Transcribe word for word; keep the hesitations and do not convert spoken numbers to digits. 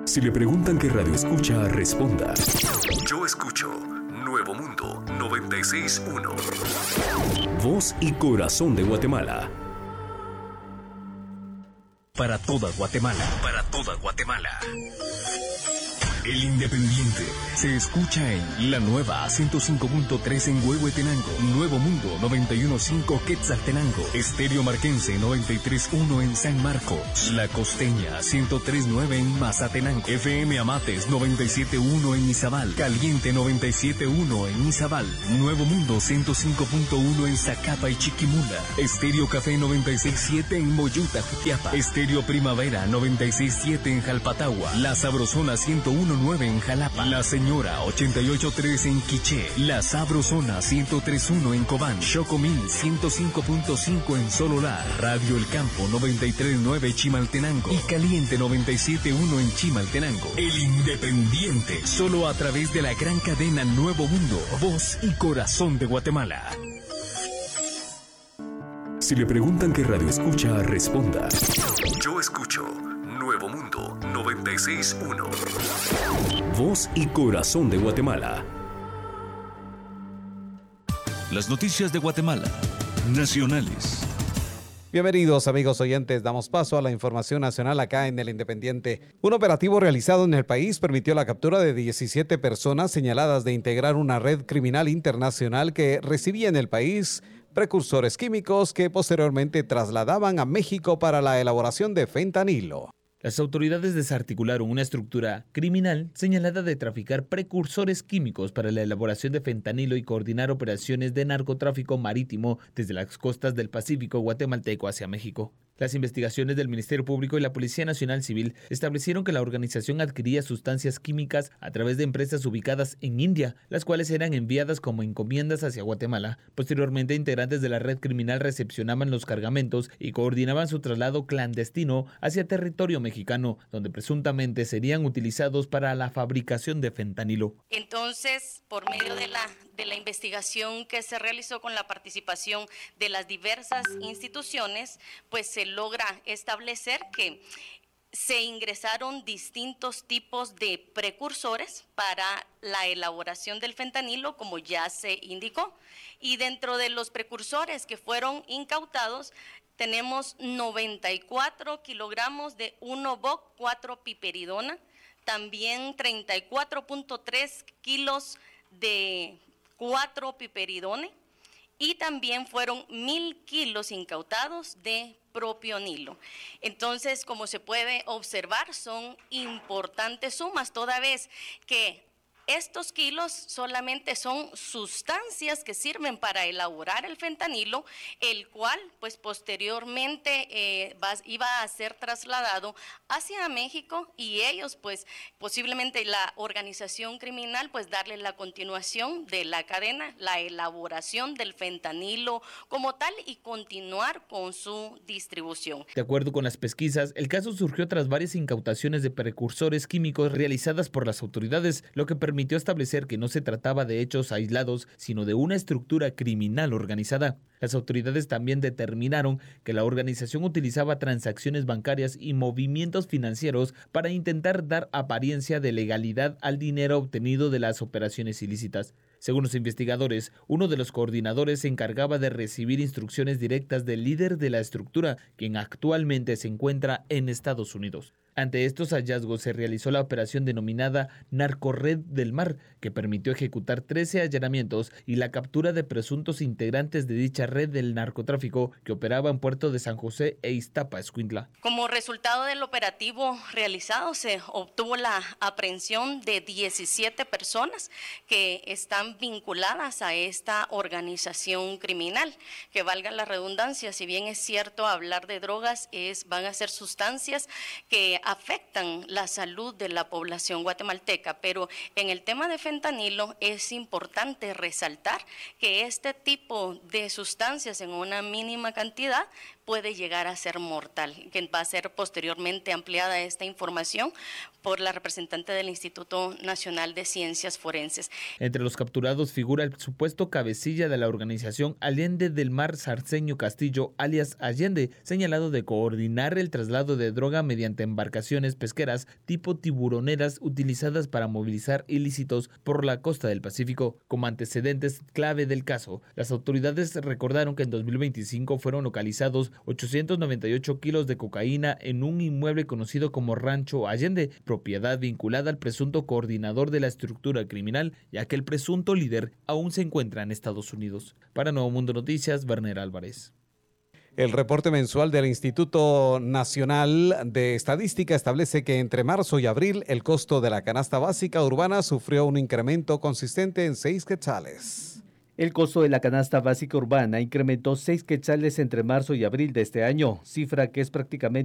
Si le preguntan qué radio escucha, responda: yo escucho Nuevo Mundo noventa y seis punto uno. Voz y corazón de Guatemala. Para toda Guatemala. Para toda Guatemala. El Independiente se escucha en La Nueva ciento cinco punto tres en Huehuetenango, Nuevo Mundo noventa y uno punto cinco Quetzaltenango, Estéreo Marquense noventa y tres punto uno en San Marcos, La Costeña ciento tres punto nueve en Mazatenango, F M Amates noventa y siete punto uno en Izabal, Caliente noventa y siete punto uno en Izabal, Nuevo Mundo ciento cinco punto uno en Zacapa y Chiquimula, Estéreo Café noventa y seis punto siete en Moyuta, Jutiapa, Estéreo Primavera noventa y seis punto siete en Jalpatagua, La Sabrosona ciento uno punto nueve en Jalapa, La Señora ochenta y ocho punto tres en Quiché, La Sabrosona ciento tres punto uno en Cobán, Chocomil ciento cinco punto cinco en Sololá, Radio El Campo noventa y tres punto nueve Chimaltenango y Caliente noventa y siete punto uno en Chimaltenango. El Independiente, solo a través de la gran cadena Nuevo Mundo, voz y corazón de Guatemala. Si le preguntan qué radio escucha, responda: yo escucho Nuevo Mundo noventa y seis punto uno. Voz y corazón de Guatemala. Las noticias de Guatemala, nacionales. Bienvenidos amigos oyentes, damos paso a la información nacional acá en El Independiente. Un operativo realizado en el país permitió la captura de diecisiete personas señaladas de integrar una red criminal internacional que recibía en el país precursores químicos que posteriormente trasladaban a México para la elaboración de fentanilo. Las autoridades desarticularon una estructura criminal señalada de traficar precursores químicos para la elaboración de fentanilo y coordinar operaciones de narcotráfico marítimo desde las costas del Pacífico guatemalteco hacia México. Las investigaciones del Ministerio Público y la Policía Nacional Civil establecieron que la organización adquiría sustancias químicas a través de empresas ubicadas en India, las cuales eran enviadas como encomiendas hacia Guatemala. Posteriormente, integrantes de la red criminal recepcionaban los cargamentos y coordinaban su traslado clandestino hacia territorio mexicano, donde presuntamente serían utilizados para la fabricación de fentanilo. Entonces, por medio de la, de la investigación que se realizó con la participación de las diversas instituciones, pues se logra establecer que se ingresaron distintos tipos de precursores para la elaboración del fentanilo, como ya se indicó, y dentro de los precursores que fueron incautados tenemos noventa y cuatro kilogramos de uno B O C cuatro piperidona, también treinta y cuatro punto tres kilos de cuatro piperidone, y también fueron mil kilos incautados de propionilo. Entonces, como se puede observar, son importantes sumas, toda vez que estos kilos solamente son sustancias que sirven para elaborar el fentanilo, el cual pues posteriormente eh, va, iba a ser trasladado hacia México, y ellos pues posiblemente la organización criminal pues darle la continuación de la cadena, la elaboración del fentanilo como tal, y continuar con su distribución. De acuerdo con las pesquisas, el caso surgió tras varias incautaciones de precursores químicos realizadas por las autoridades, lo que permitió permitió establecer que no se trataba de hechos aislados, sino de una estructura criminal organizada. Las autoridades también determinaron que la organización utilizaba transacciones bancarias y movimientos financieros para intentar dar apariencia de legalidad al dinero obtenido de las operaciones ilícitas. Según los investigadores, uno de los coordinadores se encargaba de recibir instrucciones directas del líder de la estructura, quien actualmente se encuentra en Estados Unidos. Ante estos hallazgos se realizó la operación denominada Narcorred del Mar, que permitió ejecutar trece allanamientos y la captura de presuntos integrantes de dicha red del narcotráfico que operaba en Puerto de San José e Iztapa, Escuintla. Como resultado del operativo realizado, se obtuvo la aprehensión de diecisiete personas que están vinculadas a esta organización criminal. Que valga la redundancia, si bien es cierto hablar de drogas, es, van a ser sustancias que afectan la salud de la población guatemalteca, pero en el tema de fentanilo es importante resaltar que este tipo de sustancias en una mínima cantidad puede llegar a ser mortal, que va a ser posteriormente ampliada esta información por la representante del Instituto Nacional de Ciencias Forenses. Entre los capturados figura el supuesto cabecilla de la organización Allende del Mar, Sarceño Castillo, alias Allende, señalado de coordinar el traslado de droga mediante embarcaciones pesqueras tipo tiburoneras utilizadas para movilizar ilícitos por la costa del Pacífico. Como antecedentes clave del caso, las autoridades recordaron que en dos mil veinticinco fueron localizados ochocientos noventa y ocho kilos de cocaína en un inmueble conocido como Rancho Allende, propiedad vinculada al presunto coordinador de la estructura criminal, ya que el presunto líder aún se encuentra en Estados Unidos. Para Nuevo Mundo Noticias, Werner Álvarez. El reporte mensual del Instituto Nacional de Estadística establece que entre marzo y abril el costo de la canasta básica urbana sufrió un incremento consistente en seis quetzales. El costo de la canasta básica urbana incrementó seis quetzales entre marzo y abril de este año, cifra que es prácticamente